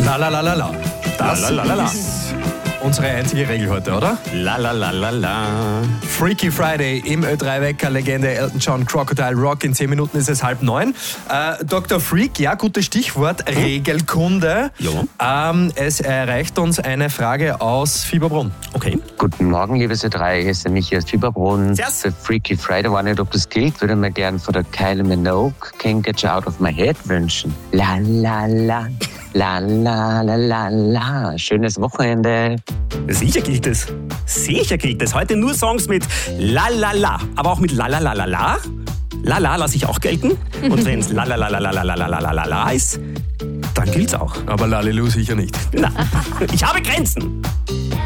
La la la la la. Das La la la la. ist unsere einzige Regel heute, oder? La la la la la. Freaky Friday im Ö3-Wecker, Legende Elton John, Crocodile Rock. In 10 Minuten ist es 8:30. Dr. Freak, ja, gutes Stichwort, Regelkunde. Ja. Es erreicht uns eine Frage aus Fieberbrunn. Okay. Guten Morgen, liebes Ö3, hier ist der Michi aus Fieberbrunn. Servus. Für Freaky Friday, weiß nicht, ob das gilt, würde mir gern von der Kylie Minogue Can't Get You Out of My Head wünschen. La la la, la la la la la. Schönes Wochenende. Sicher gilt es. Sicher gilt es. Heute nur Songs mit La la la. Aber auch mit La la la la la. La la lasse ich auch gelten. Und wenn es La la la la la la la la la la la ist, dann gilt's auch. Aber Lalilu sicher nicht. Na, ich habe Grenzen.